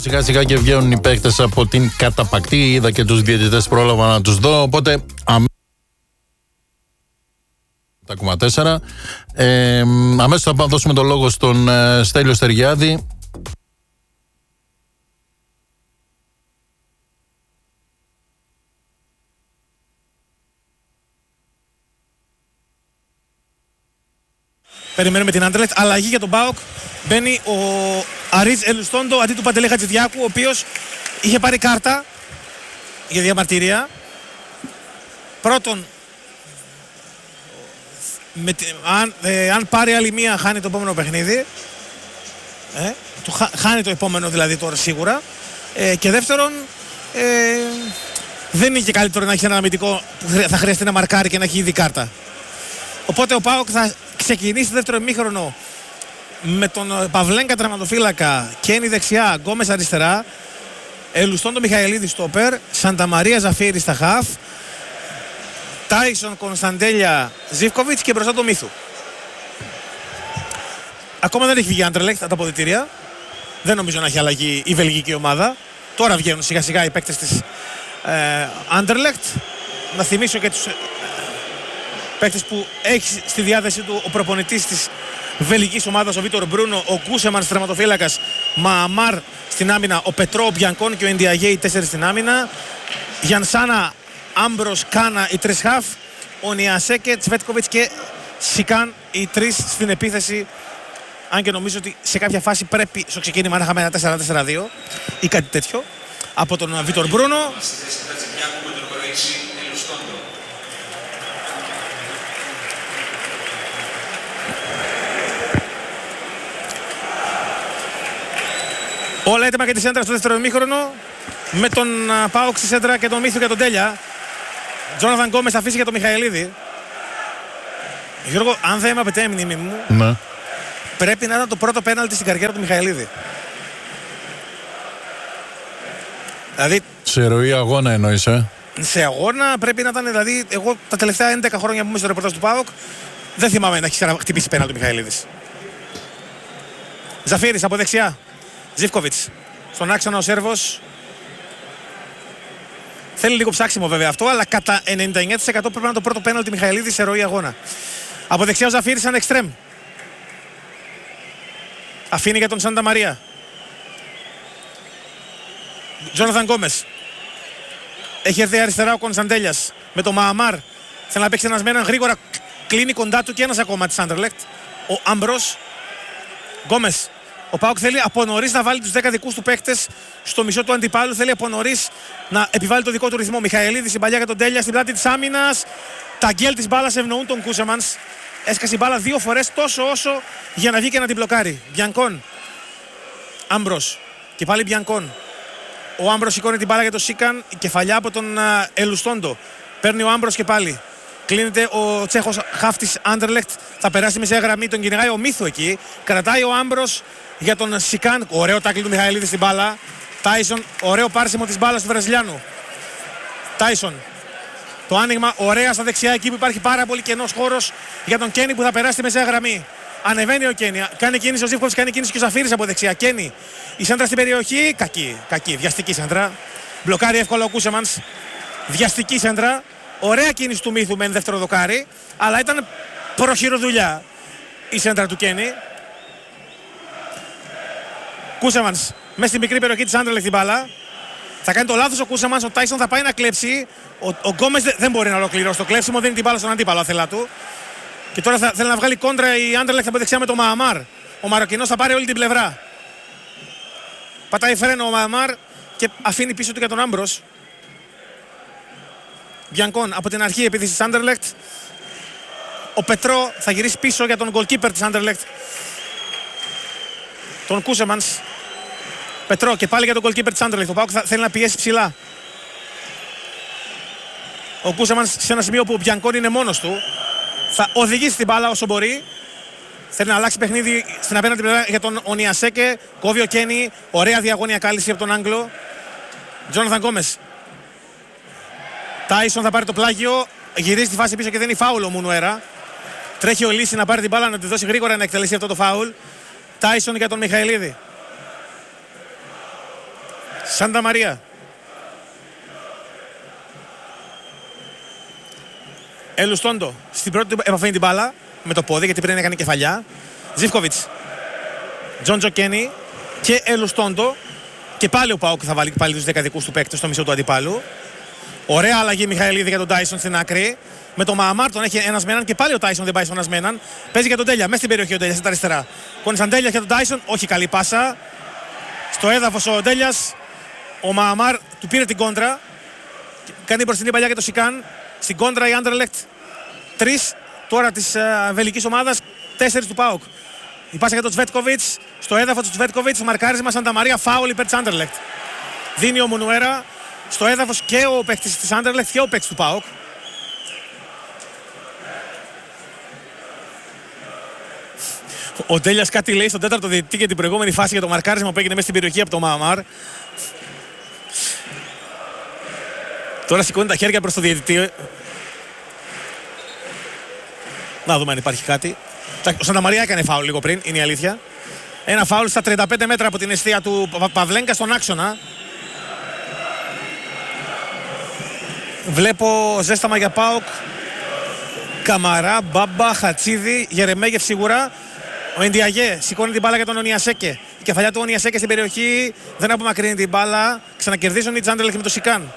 σιγά σιγά και βγαίνουν οι παίκτες από την καταπακτή. Είδα και τους διαιτητές, πρόλαβα να τους δω. Οπότε 7,4. Αμέσως θα δώσουμε το λόγο στον Στέλιο Στεριάδη. Περιμένουμε την Άντερλεχτ. Αλλαγή για τον ΠΑΟΚ. Μπαίνει ο Αρίζ Ελουστόντο αντί του Παντελή Χατζηδιάκου, ο οποίος είχε πάρει κάρτα για διαμαρτυρία. Πρώτον, αν πάρει άλλη μία, χάνει το επόμενο παιχνίδι. Χάνει το επόμενο δηλαδή τώρα σίγουρα. Και δεύτερον, δεν είναι και καλύτερο να έχει ένα αμυντικό που θα χρειαστεί να μαρκάρει και να έχει ήδη κάρτα. Οπότε ο ΠΑΟΚ θα ξεκινήσει το δεύτερο ημίχρονο με τον Παυλένκα τερματοφύλακα, Κένι δεξιά, Γκόμες αριστερά, Ελουστόντο Μιχαηλίδη στόπερ, Σανταμαρία Ζαφίρη στα χαφ, Τάισον Κωνσταντέλια Ζίβκοβιτς και μπροστά το Μίθου. Ακόμα δεν έχει βγει η Άντερλεχτ από τα αποδυτήρια. Δεν νομίζω να έχει αλλαγή η βελγική ομάδα. Τώρα βγαίνουν σιγά σιγά οι παίκτες της Άντερλεχτ. Να θυμίσω και τους παίκτες που έχει στη διάθεσή του ο προπονητής της βελγικής ομάδας, ο Βίτορ Μπρούνο, ο Κούσεμαν τερματοφύλακας, Μααμάρ στην άμυνα, ο Πετρό, ο Μπιανκόν και ο Εντιαγέ, οι 4 στην άμυνα, Γιανσάνα, Άμπρος, Κάνα, οι 3 χαφ, ο Νιασέκε, Τσβέτκοβιτς και Σικάν, οι 3 στην επίθεση. Αν και νομίζω ότι σε κάποια φάση πρέπει στο ξεκίνημα να είχαμε ένα 4-4-2 ή κάτι τέτοιο από τον Βίτορ Μπρούνο. Όλα έτοιμα για τη σέντρα στο δεύτερο ημίχρονο, με τον ΠΑΟΚ στη σέντρα και τον Μίθου και τον Τέλια. Τζόναθαν Γκόμες θα αφήσει για τον Μιχαηλίδη. Γιώργο, αν δεν με απαιτεί η μνήμη μου, ναι, πρέπει να ήταν το πρώτο πέναλτι στην καριέρα του Μιχαηλίδη. Δηλαδή, σε ροή αγώνα εννοείς, σε αγώνα πρέπει να ήταν, δηλαδή, εγώ τα τελευταία 11 χρόνια που είμαι στο ρεπορτάζ του ΠΑΟΚ, δεν θυμάμαι να έχει χτυπήσει πέναλτι του Μιχαηλίδης. Ζαφίρης από δεξιά. Ζίβκοβιτς στον άξονα ο Σέρβος. Θέλει λίγο ψάξιμο βέβαια αυτό, αλλά κατά 99% πρέπει να είναι το πρώτο πέναλτι Μιχαηλίδη σε ροή αγώνα. Από δεξιά ο Ζαφίρης σαν εξτρέμ. Αφήνει για τον Σάντα Μαρία. Τζόναθαν Γκόμες. Έχει έρθει αριστερά ο Κωνσταντέλιας με τον Μααμάρ. Θέλει να παίξει ένας με έναν, γρήγορα κλείνει κοντά του και ένας ακόμα της Άντερλεχτ. Ο Άμπρος. Γκόμες. Ο ΠΑΟΚ θέλει από νωρίς να βάλει τους 10 δικούς του παίκτες στο μισό του αντιπάλου. Θέλει από νωρίς να επιβάλλει το δικό του ρυθμό. Μιχαηλίδης, η παλιά για τον Τέλια στην πλάτη της άμυνας. Τα γκέλ της μπάλας ευνοούν τον Κούσεμανς. Έσκασε η μπάλα 2 φορές τόσο όσο για να βγει και να την μπλοκάρει. Μπιανκόν. Άμπρος. Και πάλι Μπιανκόν. Ο Άμπρος σηκώνει την μπάλα για τον Σίκαν. Η κεφαλιά από τον Ελουστόντο. Παίρνει ο Άμπρος και πάλι. Κλείνεται ο Τσέχος χαφ της Άντερλεχτ. Θα περάσει μεσαία γραμμή. Τον κυνηγάει ο Μίθου εκεί. Κρατάει ο Άμπρος για τον Σικάν. Ωραίο τάκλι του Μιχαηλίδη στην μπάλα. Τάισον. Ωραίο πάρσιμο της μπάλας του Βραζιλιάνου. Τάισον. Το άνοιγμα ωραία στα δεξιά εκεί που υπάρχει πάρα πολύ κενός χώρος για τον Κένι που θα περάσει τη μεσαία γραμμή. Ανεβαίνει ο Κένι. Κάνει κίνηση ο Ζίβκοβιτς, κάνει κίνηση και ο Ζαφίρης από δεξιά. Κένι. Η σέντρα στην περιοχή. Κακή. Βιαστική σέντρα. Μπλοκάρει εύκολα ο Κούσεμανς. Βιαστική σέντρα. Ωραία κίνηση του Μίθου με δεύτερο δοκάρι. Αλλά ήταν προχειροδουλειά η σέντρα του Κένι. Κούσεμανς μέσα στην μικρή περιοχή της Άντερλεχτ την μπάλα. Θα κάνει το λάθος ο Κούσεμανς. Ο Τάισον θα πάει να κλέψει. Ο Γκόμες δεν μπορεί να ολοκληρώσει το κλέψιμο. Δίνει την μπάλα στον αντίπαλο αθελά του. Και τώρα θέλει να βγάλει κόντρα η Άντερλεχτ από δεξιά με τον Μααμάρ. Ο Μαροκινός θα πάρει όλη την πλευρά. Πατάει φρένο ο Μααμάρ και αφήνει πίσω του για τον Άμπρος. Μπιανκόν από την αρχή επίθεση της Άντερλεχτ. Ο Πετρό θα γυρίσει πίσω για τον goalkeeper της Άντερλεχτ, τον Κούσεμανς. Πετρό και πάλι για τον goalkeeper της Άντερλεχτ. Ο ΠΑΟΚ θέλει να πιέσει ψηλά. Ο Κούσεμανς σε ένα σημείο που ο Μπιανκόν είναι μόνος του. Θα οδηγήσει την μπάλα όσο μπορεί. Θέλει να αλλάξει παιχνίδι στην απέναντι πλευρά για τον Ονιασέκε. Κόβει ο Κένι. Ωραία διαγώνια κάλυψη από τον Άγγλο. Τζόναθαν Γκόμες. Τάισον θα πάρει το πλάγιο. Γυρίζει τη φάση πίσω και δίνει φάουλ ο Μουνουέρα. Τρέχει ο Λύση να πάρει την μπάλα να τη δώσει γρήγορα να εκτελέσει αυτό το φάουλ. Τάισον για τον Μιχαηλίδη. Σάντα Μαρία. Ελουστόντο. Στην πρώτη επαφή την μπάλα με το πόδι, γιατί πριν έκανε κεφαλιά. Ζίβκοβιτς. Τζόντζο Κένι και Ελουστόντο. Και πάλι ο ΠΑΟΚ θα βάλει πάλι τους δεκαδικούς του παίκτες στο μισό του αντιπάλου. Ωραία αλλαγή Μιχαηλίδη για τον Τάισον στην άκρη. Με τον Μααμάρ τον έχει ένας με έναν και πάλι ο Τάισον δεν πάει στον ένας με έναν. Παίζει για τον Τέλια, μέσα στην περιοχή ο Τέλιας, στα αριστερά. Κονσαντέλια για τον Τάισον, όχι καλή πάσα. Στο έδαφος ο Τέλιας. Ο Μααμάρ του πήρε την κόντρα. Κάνει μπροστινή παλιά για το Σικάν. Στην κόντρα η Άντερλεχτ. 3 τώρα της βελικής ομάδας, 4 του ΠΑΟΚ. Η πάσα για τον Τσβέτκοβιτς. Στο έδαφος του Τσβέτκοβιτς, μαρκάρισμα Σάντα Μαρία, φάουλ υπέρ της Άντερλεχτ. Δίνει ο Μουνουέρα στο έδαφος και ο παίκτης της Άντερλεχτ και ο παίκτης του ΠΑΟΚ. Ο Τέλιας κάτι λέει στον τέταρτο διαιτητή για την προηγούμενη φάση για το μαρκάρισμα που έγινε μέσα στην περιοχή από το Μααμάρ. Τώρα σηκώνει τα χέρια προς το διαιτητή. Να δούμε αν υπάρχει κάτι. Ο Σάντα Μαρία έκανε φάουλ λίγο πριν, είναι η αλήθεια. Ένα φάουλ στα 35 μέτρα από την εστία του Παυλένκα στον άξονα. Βλέπω ζέσταμα για ΠΑΟΚ. Καμαρά, Μπάμπα, Χατσίδη, Γερεμέγεφ σίγουρα. Ο Εντιαγέ σηκώνει την μπάλα για τον Ονιασέκε. Η κεφαλιά του Ονιασέκε στην περιοχή δεν απομακρύνει την μπάλα. Ξανακερδίζουν οι Τζάντελεχ με το Σικάν.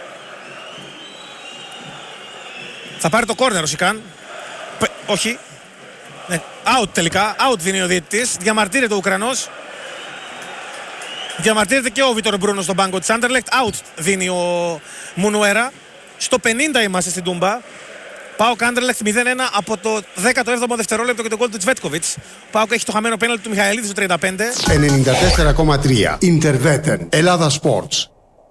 Θα πάρει το κόρνερ ο Σικάν. Όχι. Ναι. Out τελικά. Out δίνει ο διαιτητής. Διαμαρτύρεται ο Ουκρανός. Διαμαρτύρεται και ο Βίτορ Μπρούνο στον πάγκο της Άντερλεχτ. Out δίνει ο Μουνουέρα. Στο 50 είμαστε στην Τούμπα. ΠΑΟΚ Άντερλεχτ 0-1 από το 17ο δευτερόλεπτο και τον γκολ του Τσβέτκοβιτς. ΠΑΟΚ έχει το χαμένο πέναλτι του Μιχαηλίδη στο 35. 94,3 Ιντερβέτεν Ελλάδα Sports.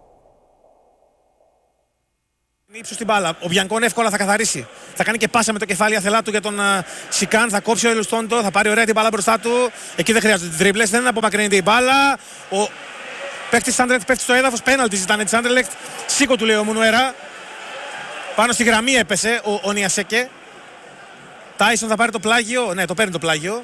Ύψος στην μπάλα. Ο Μπιανκόν εύκολα θα καθαρίσει. Θα κάνει και πάσα με το κεφάλι αθελά του για τον Σικάν. Θα κόψει ο Ελουστόντο. Θα πάρει ωραία την μπάλα μπροστά του. Εκεί δεν χρειάζονται τις τρίπλες. Δεν απομακρύνεται η μπάλα. Ο παίκτης της Άντερλεχτ πέφτει στο έδαφος. Πέναλτι ζητάνε της Άντερλεχτ. Σήκω του λέει ο Μουνουέρα. Πάνω στη γραμμή έπεσε ο Νιασέκε. Τάισον θα πάρει το πλάγιο. Ναι, το παίρνει το πλάγιο.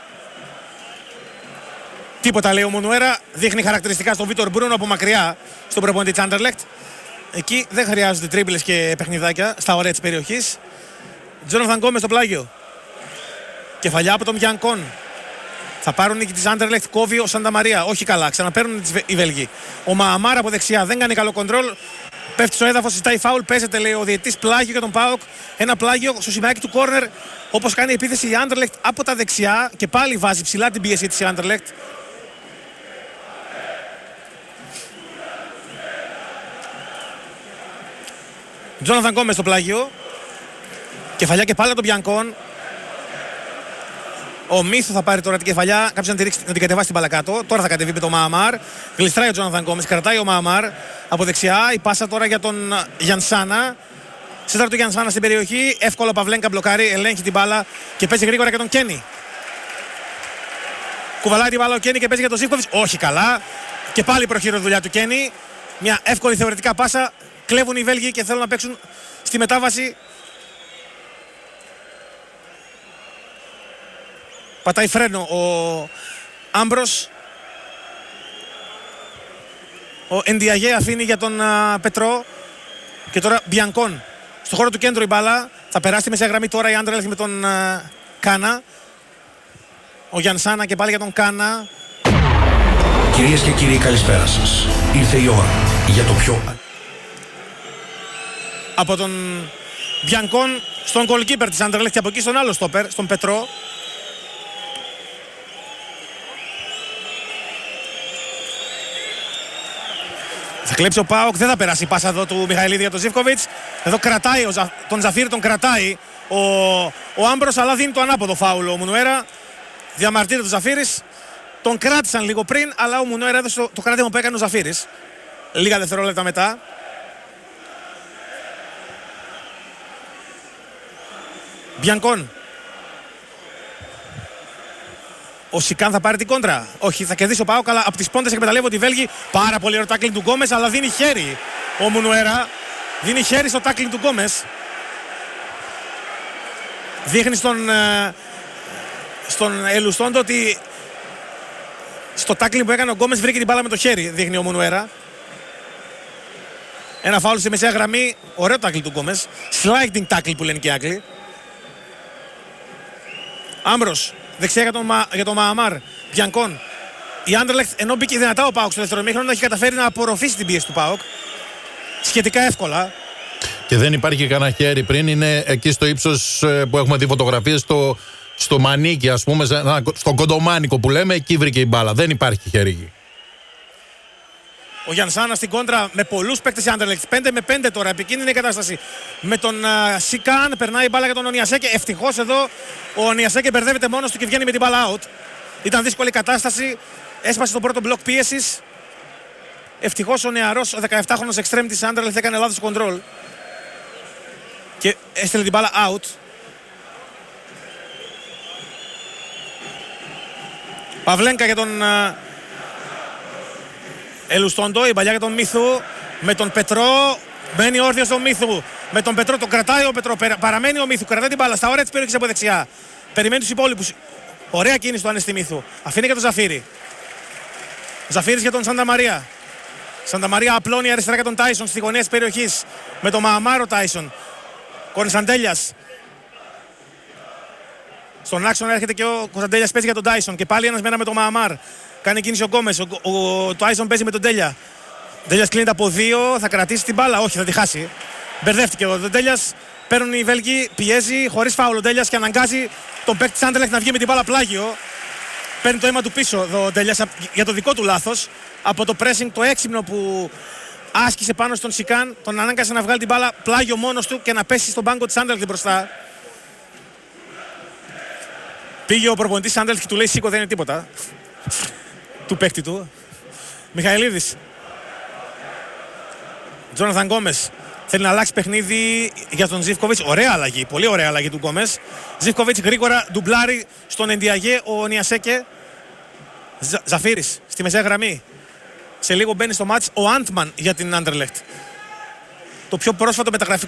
Τίποτα λέει ο Μουνουέρα. Δείχνει χαρακτηριστικά στον Βίτορ Μπρούνο από μακριά στον προπονητή της Άντερλεχτ. Εκεί δεν χρειάζονται τρίπλες και παιχνιδάκια στα ωραία της περιοχής. Τζόναθαν Γκόμες στο πλάγιο. Κεφαλιά από τον Μπιανκόν. Θα πάρουν νίκη της Άντερλεχτ, κόβει ο Σάντα Μαρία. Όχι καλά, ξαναπαίρνουν οι Βέλγοι. Ο Μααμάρ από δεξιά δεν κάνει καλό κοντρόλ. Πέφτει στο έδαφος, ζητάει φάουλ. Παίζεται λέει ο διαιτητής, πλάγιο για τον ΠΑΟΚ. Ένα πλάγιο στο σημαίακι του κόρνερ. Όπως κάνει η επίθεση η Άντερλεχτ από τα δεξιά και πάλι βάζει ψηλά την πίεση της η Άντερλεχτ. Τζόναθαν Γκόμες στο πλάγιο. Κεφαλιά και πάλι από τον Μπιανκόν. Ο Μίθου θα πάρει τώρα την κεφαλιά. Κάποιος να την κατεβάσει την μπάλα κάτω. Τώρα θα κατεβεί με τον Μααμάρ. Γλιστράει ο Τζόναθαν Γκόμες. Κρατάει ο Μααμάρ από δεξιά. Η πάσα τώρα για τον Γιανσάνα. Σέντρα του Γιανσάνα στην περιοχή. Εύκολο Παυλένκα μπλοκάρει. Ελέγχει την μπάλα και παίζει γρήγορα για τον Κένι. Κουβαλάει την μπάλα ο Κένι και παίζει για τον Ζίβκοβιτς. Όχι καλά. Και πάλι προχείρω δουλειά του Κένι. Μια εύκολη θεωρητικά πάσα. Κλέβουν οι Βέλγοι και θέλουν να παίξουν στη μετάβαση. Πατάει φρένο ο Άμπρος. Ο Εντιαγέ αφήνει για τον Πετρό. Και τώρα Μπιανκόν. Στο χώρο του κέντρου η μπάλα. Θα περάσει μέσα γραμμή τώρα η Άντερλεχτ με τον Κάνα. Ο Γιανσάνα και πάλι για τον Κάνα. Κυρίες και κύριοι, καλησπέρα σας. Ήρθε η ώρα για το πιο... Από τον Μπιανκόν στον goalkeeper της Άντερλεχτ και από εκεί στον άλλο στόπερ, στον Πετρό. Θα κλέψει ο ΠΑΟΚ, δεν θα περάσει η πάσα εδώ του Μιχαηλίδη για τον Ζίβκοβιτς. Εδώ κρατάει τον Ζαφίρ, τον κρατάει ο Άμπρος, αλλά δίνει το ανάποδο φάουλο ο Μουνουέρα. Διαμαρτύρεται ο Ζαφίρης. Τον κράτησαν λίγο πριν, αλλά ο Μουνουέρα έδωσε το κράτημα που έκανε ο Ζαφίρης. Λίγα δευτερόλεπτα μετά. Μπιανκόν. Ο Σικάν θα πάρει την κόντρα. Όχι, θα κερδίσει ο ΠΑΟΚ, αλλά από τις πόντες εκμεταλλεύονται οι Βέλγοι. Πάρα πολύ ωραίο τάκλινγκ του Γκόμες, αλλά δίνει χέρι ο Μουνουέρα. Δίνει χέρι στο τάκλινγκ του Γκόμες. Δείχνει στον Ελουστόντο ότι στο τάκλινγκ που έκανε ο Γκόμες βρήκε την μπάλα με το χέρι, δείχνει ο Μουνουέρα. Ένα φάουλ στη μεσαία γραμμή. Ωραίο τάκλι του Γκόμες. Sliding tackle που λένε και οι Άγγλοι. Άμπρος. Δεξιά για τον Μααμάρ. Μπιανκόν. Η Άντερλεχτ, ενώ μπήκε δυνατά ο ΠΑΟΚ στο δεύτερο ημίχρονο, έχει καταφέρει να απορροφήσει την πίεση του ΠΑΟΚ. Σχετικά εύκολα. Και δεν υπάρχει κανένα χέρι πριν. Είναι εκεί στο ύψος που έχουμε δει φωτογραφίες, στο μανίκι, ας πούμε, στο κοντομάνικο που λέμε, εκεί βρήκε η μπάλα. Δεν υπάρχει χέρι εκεί. Ο Γιανσάνα στην κόντρα με πολλούς παίκτες η Άντερλεχτ. 5-5 τώρα, επικίνδυνη η κατάσταση. Με τον Σικάν περνάει η μπάλα για τον Ονιασέκε. Ευτυχώς εδώ ο Ονιασέκε μπερδεύεται μόνος του και βγαίνει με την μπάλα out. Ήταν δύσκολη κατάσταση. Έσπασε το πρώτο μπλοκ πίεσης. Ευτυχώς ο νεαρός, ο 17χρονος εξτρέμ της Άντερλεχτ έκανε λάθος κοντρόλ. Και έστειλε την μπάλα out. Παυλένκα για τον Ελουστόντο, η παλιά για τον Μίθου. Με τον Πετρό, μένει όρθιος τον Μίθου. Με τον Πετρό, τον κρατάει ο Πετρό. Παραμένει ο Μίθου, κρατάει την μπάλα στα ωραία της περιοχής από δεξιά. Περιμένει τους υπόλοιπους. Ωραία κίνηση του Ανέστη Μίθου. Αφήνει για τον Ζαφύρη. Ζαφύρης για τον Σάντα Μαρία. Σάντα Μαρία απλώνει αριστερά για τον Τάισον στη γωνία της περιοχής. Με τον Μααμάρο Τάισον. Κωνσταντέλιας. Στον άξονα έρχεται και ο Κωνσταντέλιας, παίζει για τον Τάισον. Και πάλι ένας με ένα με τον Μααμάρ. Κάνει κίνηση ο Γκόμες. Ο Τάισον παίζει με τον Τέλια. Ο Τέλιας κλείνεται από 2. Θα κρατήσει την μπάλα. Όχι, θα τη χάσει. Μπερδεύτηκε ο Τέλιας. Παίρνουν οι Βέλγοι. Πιέζει χωρίς φάουλ ο Τέλιας και αναγκάζει τον παίκτη της Άντερλεχτ να βγει με την μπάλα πλάγιο. Παίρνει το αίμα του πίσω ο Τέλιας για το δικό του λάθος. Από το pressing το έξυπνο που άσκησε πάνω στον Σικάν, τον ανάγκασε να βγάλει την μπάλα πλάγιο μόνος του και να πέσει στον πάγκο της Άντερλεχτ μπροστά. Πήγε ο προπονητής της Άντερλεχτ και του λέει σήκω, δεν είναι τίποτα. Του παίκτη του. Μιχαηλίδης. Τζόναθαν Γκόμες. Θέλει να αλλάξει παιχνίδι για τον Ζίβκοβιτς. Ωραία αλλαγή, πολύ ωραία αλλαγή του Γκόμες. Ζίβκοβιτς γρήγορα ντουμπλάρει στον Εντιαγέ ο Νιασέκε. Ζαφύρης στη μεσαία γραμμή. Σε λίγο μπαίνει στο μάτς ο Άντμαν για την Άντερλεχτ. Το πιο πρόσφατο μεταγραφικό